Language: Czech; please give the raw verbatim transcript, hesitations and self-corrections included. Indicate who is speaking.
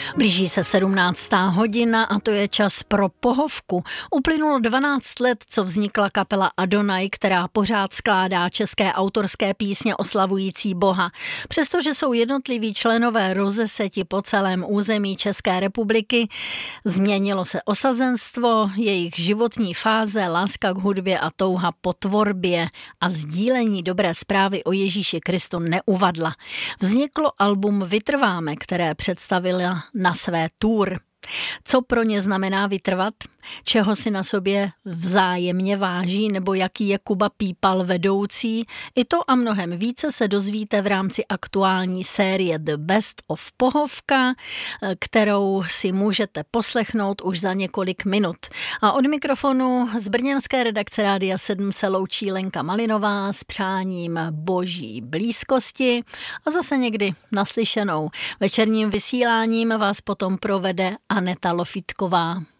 Speaker 1: Blíží se sedmnáctá hodina a to je čas pro pohovku. Uplynulo dvanáct let, co vznikla kapela Adonai, která pořád skládá české autorské písně oslavující Boha. Přestože jsou jednotliví členové rozeseti po celém území České republiky, změnilo se osazenstvo, jejich životní fáze, láska k hudbě a touha po tvorbě a sdílení dobré zprávy o Ježíši Kristu neuvadla. Vzniklo album Vytrváme, které představila na své tour. Co pro ně znamená vytrvat? Čeho si na sobě vzájemně váží nebo jaký je Kuba Pípal vedoucí? I to a mnohem více se dozvíte v rámci aktuální série The Best of Pohovka, kterou si můžete poslechnout už za několik minut. A od mikrofonu z brněnské redakce Rádia sedm se loučí Lenka Malinová s přáním boží blízkosti a zase někdy naslyšenou. Večerním vysíláním vás potom provede Aneta Lofitková.